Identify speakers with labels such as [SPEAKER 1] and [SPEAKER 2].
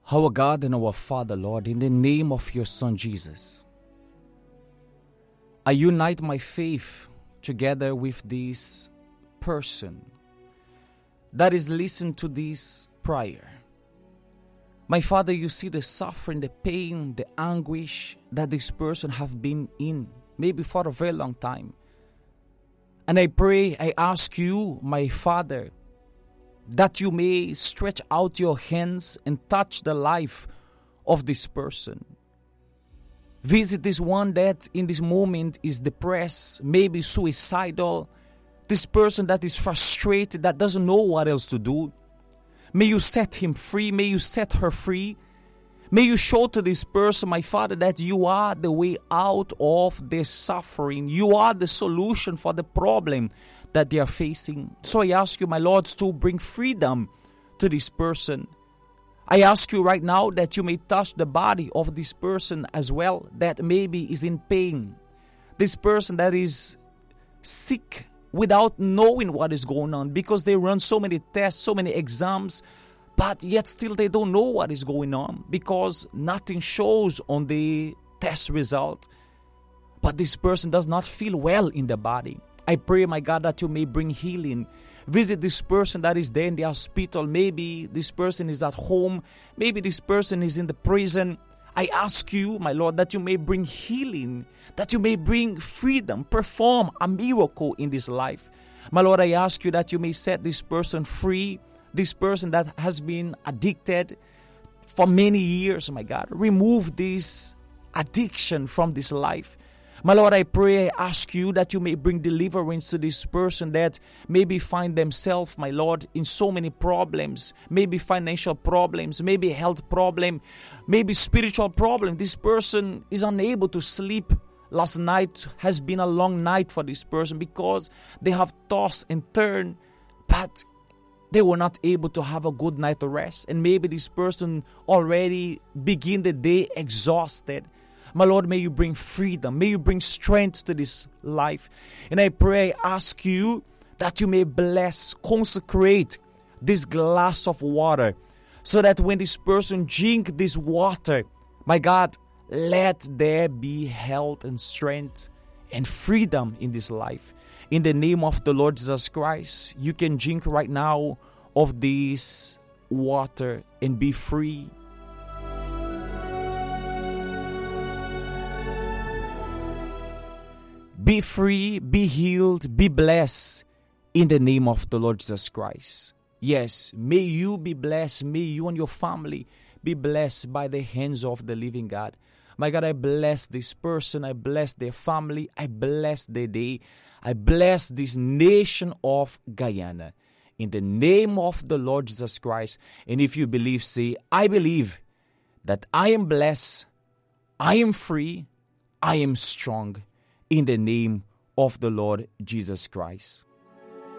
[SPEAKER 1] Our God and our Father, Lord, in the name of your Son Jesus, I unite my faith together with this person that is listening to this prayer. My Father, you see the suffering, the pain, the anguish that this person have been in, maybe for a very long time. And I ask you, my Father, that you may stretch out your hands and touch the life of this person. Visit this one that in this moment is depressed, maybe suicidal, this person that is frustrated, that doesn't know what else to do. May you set him free, may you set her free. May you show to this person, my Father, that you are the way out of their suffering. You are the solution for the problem that they are facing. So I ask you, my Lord, to bring freedom to this person. I ask you right now that you may touch the body of this person as well, that maybe is in pain. This person that is sick without knowing what is going on, because they run so many tests, so many exams, but yet still they don't know what is going on because nothing shows on the test result. But this person does not feel well in the body. I pray, my God, that you may bring healing. Visit this person that is there in the hospital. Maybe this person is at home. Maybe this person is in the prison. I ask you, my Lord, that you may bring healing, that you may bring freedom, perform a miracle in this life. My Lord, I ask you that you may set this person free, this person that has been addicted for many years, my God. Remove this addiction from this life. My Lord, I pray, I ask you that you may bring deliverance to this person that maybe find themselves, my Lord, in so many problems, maybe financial problems, maybe health problem, maybe spiritual problem. This person is unable to sleep. Last night has been a long night for this person because they have tossed and turned, but they were not able to have a good night of rest. And maybe this person already begin the day exhausted. My Lord, may you bring freedom. May you bring strength to this life. And I pray, I ask you that you may bless, consecrate this glass of water so that when this person drink this water, my God, let there be health and strength and freedom in this life. In the name of the Lord Jesus Christ, you can drink right now of this water and be free. Be free, be healed, be blessed in the name of the Lord Jesus Christ. Yes, may you be blessed. May you and your family be blessed by the hands of the living God. My God, I bless this person. I bless their family. I bless their day. I bless this nation of Guyana. In the name of the Lord Jesus Christ. And if you believe, say, I believe that I am blessed, I am free, I am strong. In the name of the Lord Jesus Christ.